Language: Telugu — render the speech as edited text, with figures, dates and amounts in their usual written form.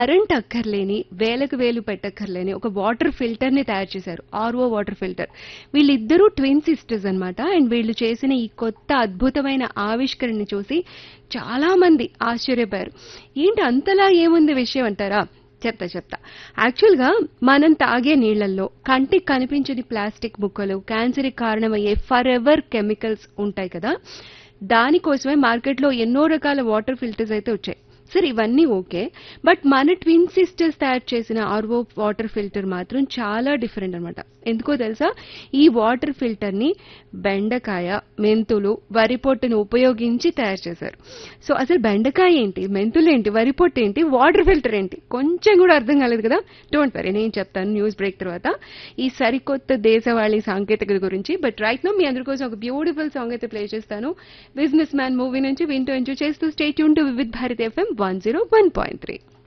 కరెంట్ అక్కర్లేని, వేలకు వేలు పెట్టక్కర్లేని ఒక వాటర్ ఫిల్టర్‌ని తయారు చేశారు. RO water filter. వీళ్ళిద్దరూ ట్విన్ సిస్టర్స్ అన్నమాట. అండ్ వీళ్ళు చేసిన ఈ కొత్త అద్భుతమైన ఆవిష్కరణని చూసి చాలా మంది ఆశ్చర్యపోయారు. ఏంటి అంతలా ఏముంది విషయం అంటారా? చెప్తా. యాక్చువల్‌గా మనం తాగే నీళ్లల్లో కంటికి కనిపించని ప్లాస్టిక్ ముక్కలు, క్యాన్సర్‌కి కారణమయ్యే ఫరెవర్ కెమికల్స్ ఉంటాయి కదా! దానికోసమే మార్కెట్‌లో ఎన్నో రకాల వాటర్ ఫిల్టర్స్ అయితే వచ్చాయి. సరే ఇవన్నీ ఓకే. బట్ మన ట్విన్ సిస్టర్స్ తయారు చేసిన ఆర్‌ఓ వాటర్ ఫిల్టర్ మాత్రం చాలా డిఫరెంట్ అన్నమాట. ఎందుకో తెలుసా? ఈ వాటర్ ఫిల్టర్‌ని బెండకాయ, మెంతులు, వరి పొట్టును ఉపయోగించి తయారు చేశారు. సో అసలు బెండకాయ ఏంటి? మెంతులేంటి? వరి పొట్టు ఏంటి? వాటర్ ఫిల్టర్ ఏంటి? కొంచెం కూడా అర్థం కాలేదు కదా? డోంట్ వరీ నేను చెప్తాను న్యూస్ బ్రేక్ తర్వాత ఈ సరికొత్త దేశవాళీ సాంకేతికత గురించి. బట్ రైట్ నౌ మీ అందరి కోసం ఒక బ్యూటిఫుల్ సాంగ్ అయితే ప్లే చేస్తాను. బిజినెస్ మ్యాన్ మూవీ నుంచి వింటూ ఎంజాయ్ చేస్తూ stay tune to Vividh Bharati FM 101.3.